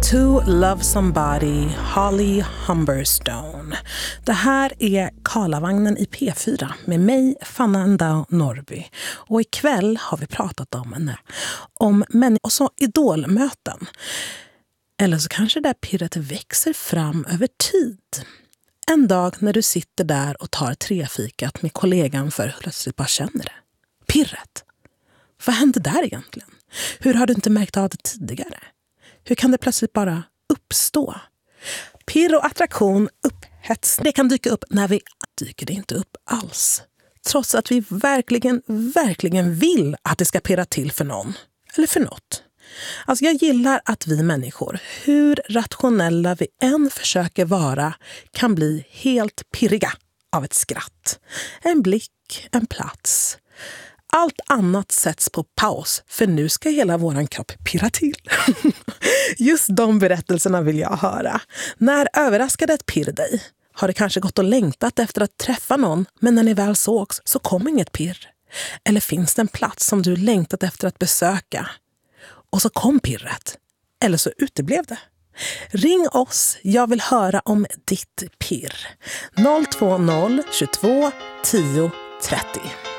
To Love Somebody, Holly Humberstone. Det här är Karlavagnen i P4 med mig, Fanna Endau Norrby. Och ikväll har vi pratat om människor och så idolmöten. Eller så kanske det där pirret växer fram över tid. En dag när du sitter där och tar trefikat med kollegan för plötsligt bara känner det. Pirret. Vad hände där egentligen? Hur har du inte märkt av det tidigare? Hur kan det plötsligt bara uppstå? Pirr och attraktion, upphetsning, det kan dyka upp när vi dyker det inte upp alls. Trots att vi verkligen vill att det ska pirra till för någon. Eller för något. Alltså jag gillar att vi människor, hur rationella vi än försöker vara, kan bli helt pirriga av ett skratt. En blick, en plats. Allt annat sätts på paus, för nu ska hela våran kropp pirra till. Just de berättelserna vill jag höra. När överraskade ett pirr dig? Har det kanske gått och längtat efter att träffa någon, men när ni väl sågs så kom inget pirr? Eller finns det en plats som du längtat efter att besöka? Och så kom pirret. Eller så uteblev det. Ring oss, jag vill höra om ditt pirr. 020 22 10 30.